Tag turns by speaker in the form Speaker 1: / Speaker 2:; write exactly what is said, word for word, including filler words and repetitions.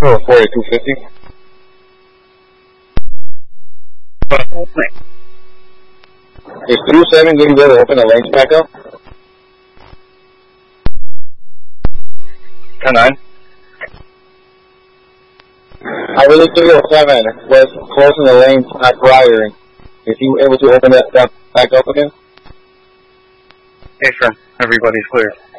Speaker 1: or forty-two fifty. Is through seven going to be able to open the lanes back up? ten nine. I really three oh seven was closing the lanes not prior. Is he able to open that, that back up again?
Speaker 2: Hey, sir. Everybody's clear.